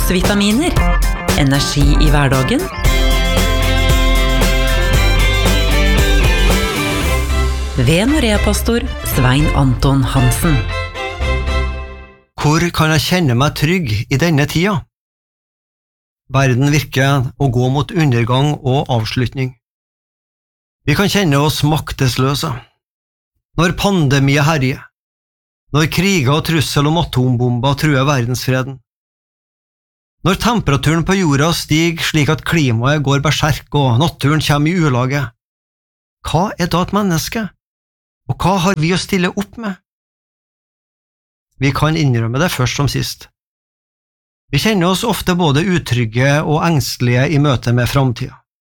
Trosvitaminer. Energi i hverdagen. Ved Norea-pastor Svein Anton Hansen. Hvor kan jeg kjenne meg trygg i denne tida? Verden virker å gå mot undergang og avslutning. Vi kan kjenne oss maktesløse. Når pandemier herjer, når kriger og trussel om atombomber truer verdensfreden, når temperaturen på jorda stiger slik at klimaet går berserk og naturen kommer i ulage, hva da et menneske? Og hva har vi å stille opp med? Vi kan innrømme det først som sist. Vi kjenner oss ofte både utrygge og engstelige i møte med framtida.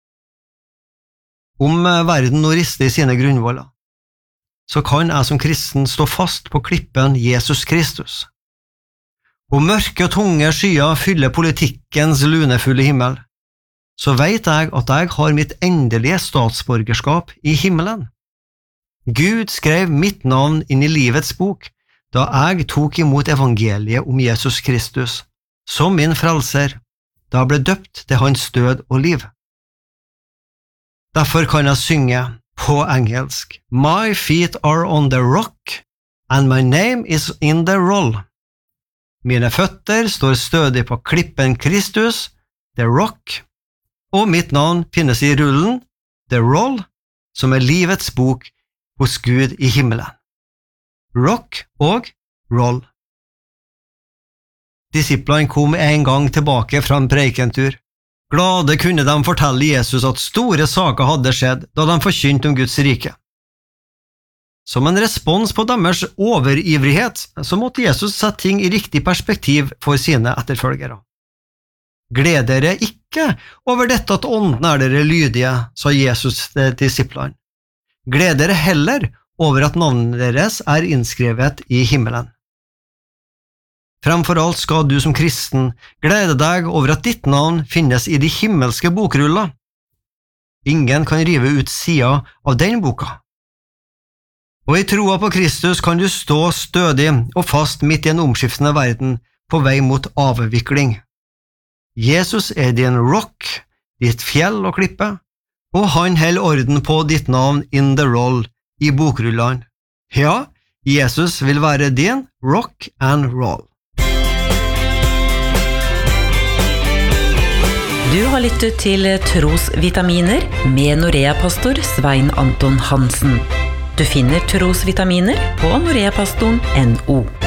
Om verden nå rister i sine grunnvoller, så kan jeg som kristen stå fast på klippen Jesus Kristus. Om mørke og tunge skyer fyller politikkens lunefulle himmel, så vet jeg at jeg har mitt endelige statsborgerskap i himmelen. Gud skrev mitt navn inn i livets bok da jeg tok imot evangeliet om Jesus Kristus, som min frelser, da jeg ble døpt til hans død og liv. Derfor kan jeg synge på engelsk: My feet are on the rock, and my name is in the roll. Mine føtter står stødig på klippen Kristus, the rock, og mitt navn finnes i rullen, the roll, som livets bok hos Gud i himmelen. Rock og roll. Disiplene kom en gang tilbake fra en preikentur. Glade kunne de fortelle Jesus at store saker hadde skjedd da de forkynte om Guds rike. Som en respons på deres overivrighet, så måtte Jesus sette ting i riktig perspektiv for sine etterfølgere. Gled dere ikke over dette at ånden dere lydige, sa Jesus til disiplene. Gled dere heller over at navnet deres innskrevet i himmelen. Fremfor alt skal du som kristen glede deg over at ditt navn finnes i de himmelske bokruller. Ingen kan rive ut sida av den boka. Og i troa på Kristus kan du stå stødig og fast midt i en omskiftende verden på vei mot avvikling. Jesus din rock, ditt fjell og klippe, og han holder orden på ditt navn in the roll i bokrullene. Ja, Jesus vil være din rock and roll. Du har lyttet til Trosvitaminer med Norea-pastor Svein Anton Hansen. Du finner Trosvitaminer på noreapastoren.no.